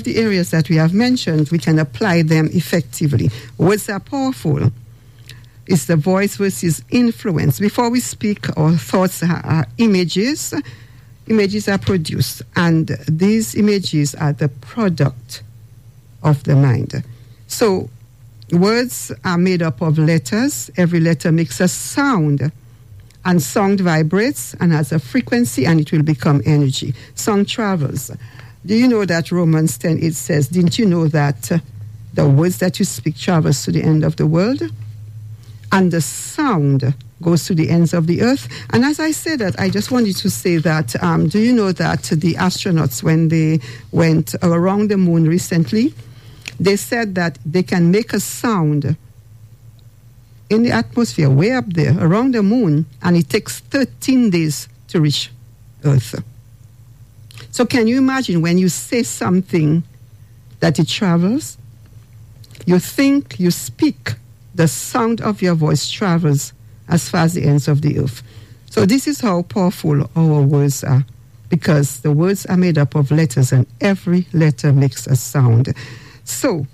the areas that we have mentioned, we can apply them effectively. Words are powerful. It's the voice versus influence. Before we speak, our thoughts are images. Images are produced, and these images are the product of the mind. So words are made up of letters. Every letter makes a sound, and sound vibrates and has a frequency, and it will become energy. Sound travels. Do you know that Romans 10:8 says, didn't you know that the words that you speak travels to the end of the world? And the sound goes to the ends of the earth. And as I said that, I just wanted to say that, do you know that the astronauts, when they went around the moon recently, they said that they can make a sound in the atmosphere way up there around the moon, and it takes 13 days to reach Earth. So can you imagine when you say something that it travels? You think, you speak, the sound of your voice travels as far as the ends of the earth. So this is how powerful our words are, because the words are made up of letters, and every letter makes a sound. So,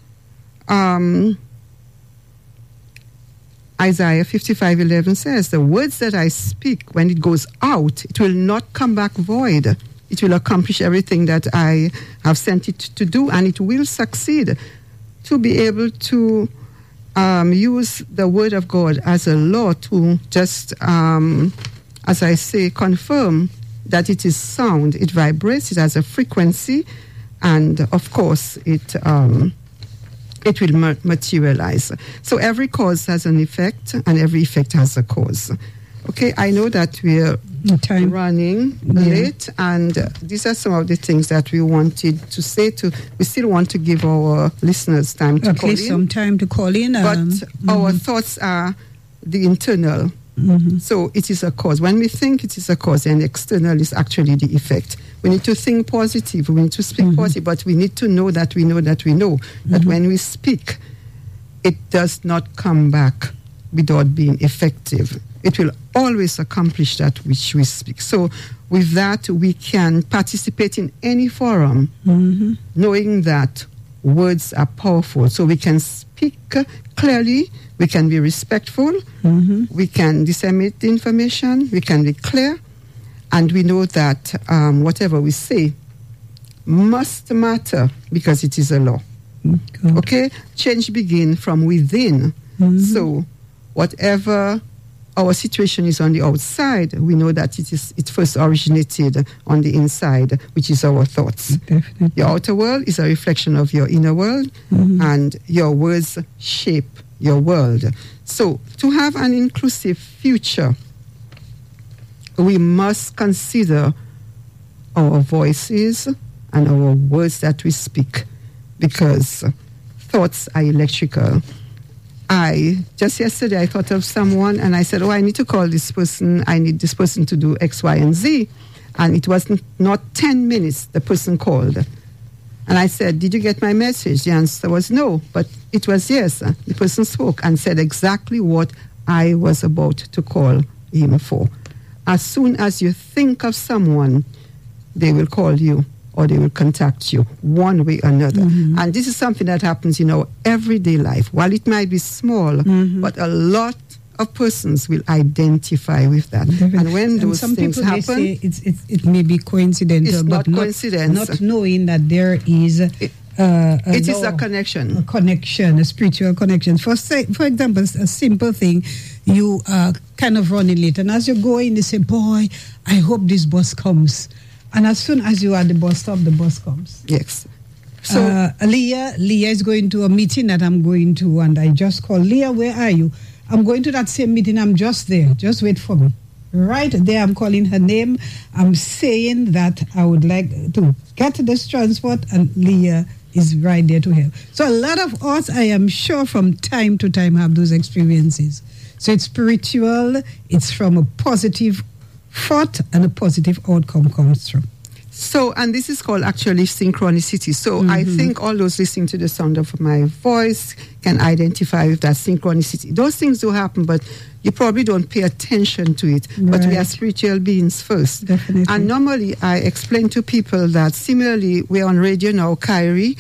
Isaiah 55:11 says, the words that I speak, when it goes out, it will not come back void. It will accomplish everything that I have sent it to do, and it will succeed. To be able to use the word of God as a law to just, as I say, confirm that it is sound, it vibrates, it has a frequency, and of course it will materialize. So every cause has an effect, and every effect has a cause. Okay, I know that we're running late, and these are some of the things that we wanted to say. We still want to give our listeners time to call in. Some time to call in. But our thoughts are the internal. So it is a cause. When we think it is a cause, then external is actually the effect. We need to think positive. We need to speak positive, but we need to know that we know that we know that when we speak, it does not come back without being effective. It will always accomplish that which we speak. So with that, we can participate in any forum, knowing that words are powerful. So we can speak clearly, we can be respectful, we can disseminate the information, we can be clear, and we know that whatever we say must matter because it is a law. Okay? Change begins from within. So whatever our situation is on the outside, we know that it first originated on the inside, which is our thoughts. Definitely. Your outer world is a reflection of your inner world, and your words shape your world. So to have an inclusive future, we must consider our voices and our words that we speak, because thoughts are electrical. Just yesterday, I thought of someone, and I said, I need to call this person. I need this person to do X, Y, and Z. And it was not 10 minutes the person called. And I said, did you get my message? The answer was no, but it was yes. The person spoke and said exactly what I was about to call him for. As soon as you think of someone, they will call you, or they will contact you one way or another. And this is something that happens in our everyday life. While it might be small, but a lot of persons will identify with that. And when those things happen, say it may be coincidental, it's but not coincidence. Not knowing that there is it is a connection. A connection, a spiritual connection. For example, a simple thing, you are kind of running late, and as you're going, you say, boy, I hope this bus comes. And as soon as you are at the bus stop, the bus comes. Yes. So Leah is going to a meeting that I'm going to, and I just call, Leah, where are you? I'm going to that same meeting. I'm just there. Just wait for me. Right there, I'm calling her name. I'm saying that I would like to get this transport, and Leah is right there to help. So a lot of us, I am sure, from time to time have those experiences. So it's spiritual. It's from a positive thought, and a positive outcome comes from. So, and this is called actually synchronicity. So I think all those listening to the sound of my voice can identify with that synchronicity. Those things do happen, but you probably don't pay attention to it. Right. But we are spiritual beings first. Definitely. And normally I explain to people that similarly we're on radio now, Kyrie,